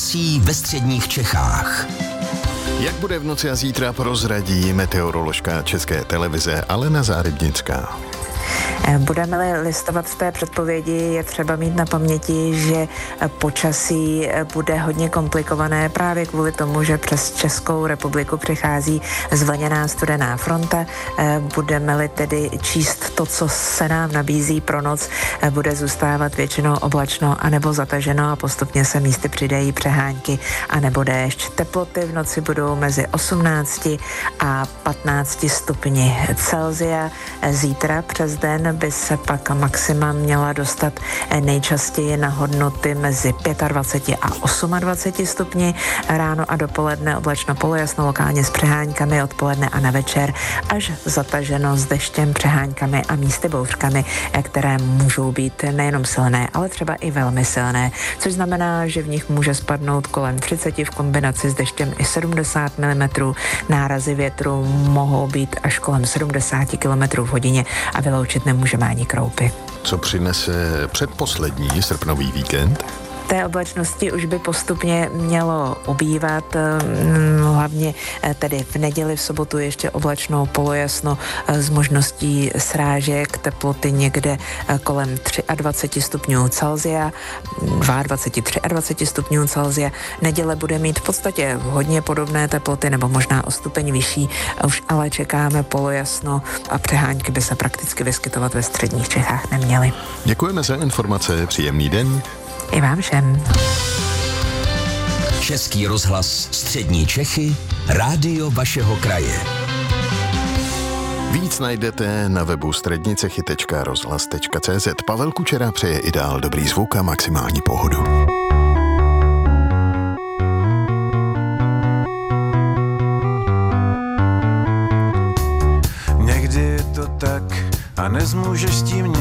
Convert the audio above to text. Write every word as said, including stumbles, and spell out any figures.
počasí ve středních Čechách. Jak bude v noci a zítra, prozradí meteoroložka České televize Alena Zárybnická. Budeme-li listovat v té předpovědi, je třeba mít na paměti, že počasí bude hodně komplikované právě kvůli tomu, že přes Českou republiku přichází zvlněná studená fronta. Budeme-li tedy číst to, co se nám nabízí pro noc, bude zůstávat většinou oblačno anebo zataženo a postupně se místy přidají přehánky anebo déšť. Teploty v noci budou mezi osmnácti a patnácti stupni Celsia. Zítra přes den by se pak maxima měla dostat nejčastěji na hodnoty mezi dvacet pět a dvacet osm stupni. Ráno a dopoledne oblačno polojasno, lokálně s přehánkami, odpoledne a na večer až zataženo s deštěm, přehánkami a místy bouřkami, které můžou být nejenom silné, ale třeba i velmi silné, což znamená, že v nich může spadnout kolem třicet v kombinaci s deštěm i sedmdesát milimetrů. Nárazy větru mohou být až kolem sedmdesát kilometrů v hodině a vyloučit nemůžeme ani kroupy. Co přinese předposlední srpnový víkend? Té oblačnosti už by postupně mělo ubývat, hlavně tedy v neděli, v sobotu ještě oblačnou, polojasno s možností srážek, teploty někde kolem dvacet tři stupňů Celsia, dvacet dva, dvacet tři stupňů Celsia. Neděle bude mít v podstatě hodně podobné teploty nebo možná o stupeň vyšší, už ale čekáme polojasno a přehánky by se prakticky vyskytovat ve středních Čechách neměly. Děkujeme za informace, příjemný den. I vám všem. Český rozhlas Střední Čechy, rádio vašeho kraje. Víc najdete na webu střednicechy tečka rozhlas tečka cé zet. Pavel Kučera přeje i dál dobrý zvuk a maximální pohodu. Někdy je to tak a nezmůžeš s tím